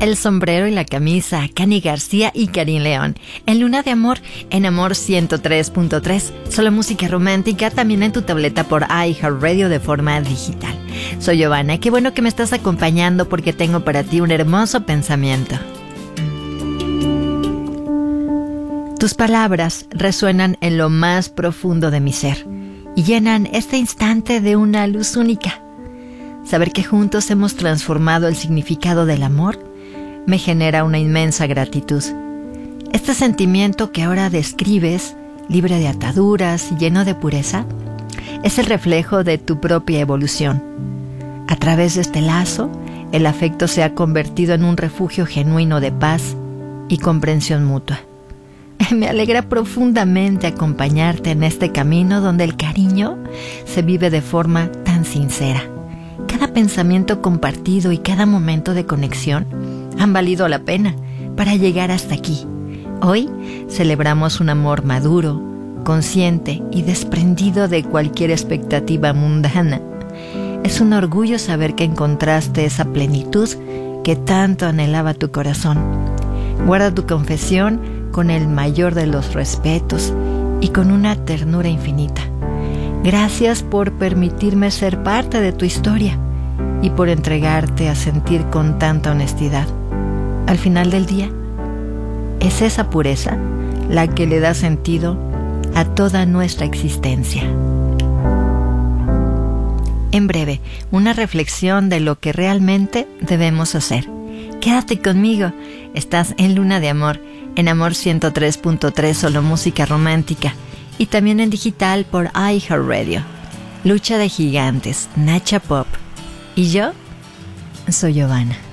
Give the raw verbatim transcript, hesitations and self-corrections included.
El sombrero y la camisa, Cani García y Karin León. En Luna de Amor, en Amor ciento tres punto tres. Solo música romántica, también en tu tableta por iHeartRadio de forma digital. Soy Giovanna, qué bueno que me estás acompañando porque tengo para ti un hermoso pensamiento. Tus palabras resuenan en lo más profundo de mi ser y llenan este instante de una luz única. Saber que juntos hemos transformado el significado del amor me genera una inmensa gratitud. Este sentimiento que ahora describes, libre de ataduras y lleno de pureza, es el reflejo de tu propia evolución. A través de este lazo, el afecto se ha convertido en un refugio genuino de paz y comprensión mutua. Me alegra profundamente acompañarte en este camino donde el cariño se vive de forma tan sincera. Cada pensamiento compartido y cada momento de conexión han valido la pena para llegar hasta aquí. Hoy celebramos un amor maduro, consciente y desprendido de cualquier expectativa mundana. Es un orgullo saber que encontraste esa plenitud que tanto anhelaba tu corazón. Guarda tu confesión con el mayor de los respetos y con una ternura infinita. Gracias por permitirme ser parte de tu historia y por entregarte a sentir con tanta honestidad. Al final del día, es esa pureza la que le da sentido a toda nuestra existencia. En breve, una reflexión de lo que realmente debemos hacer. Quédate conmigo, estás en Luna de Amor, en Amor ciento tres punto tres, solo música romántica, y también en digital por iHeartRadio. Lucha de gigantes, Nacha Pop. Y yo soy Giovanna.